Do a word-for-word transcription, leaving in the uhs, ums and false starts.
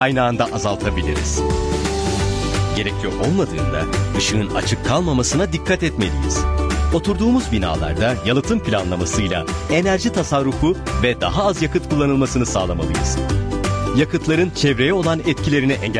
aynı anda azaltabiliriz. Gerekli olmadığında ışığın açık kalmamasına dikkat etmeliyiz. Oturduğumuz binalarda yalıtım planlamasıyla enerji tasarrufu ve daha az yakıt kullanılmasını sağlamalıyız. Yakıtların çevreye olan etkilerini engel